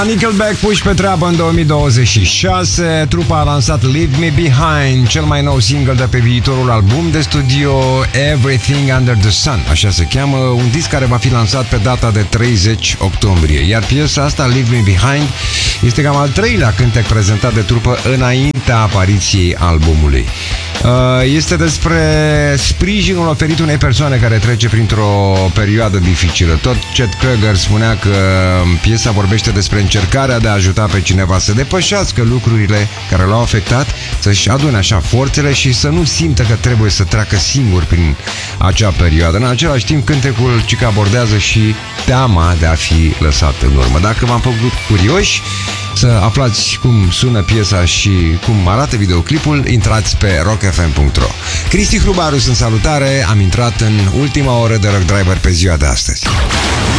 Nickelback puși pe treabă în 2026. Trupa a lansat Leave Me Behind, cel mai nou single de pe viitorul album de studio Everything Under the Sun, așa se cheamă, un disc care va fi lansat pe data de 30 octombrie. Iar piesa asta, Leave Me Behind, este cam al treilea cântec prezentat de trupă înaintea apariției albumului. Este despre sprijinul oferit unei persoane care trece printr-o perioadă dificilă. Tot Chet Kroeger spunea că piesa vorbește despre încercarea de a ajuta pe cineva să depășească lucrurile care l-au afectat, să-și adune așa forțele și să nu simtă că trebuie să treacă singur prin acea perioadă. În același timp, cântecul cică abordează și teama de a fi lăsat în urmă. Dacă v-am făcut curioși să aflați cum sună piesa și cum arată videoclipul, intrați pe rockfm.ro. Cristi Hrubaru sunt, salutare, am intrat în ultima oră de Rock Driver pe ziua de astăzi.